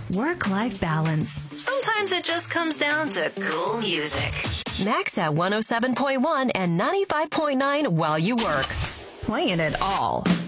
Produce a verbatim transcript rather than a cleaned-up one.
Work-life balance. Sometimes it just comes down to cool music. Max at one oh seven point one and ninety-five point nine while you work. Playing it all.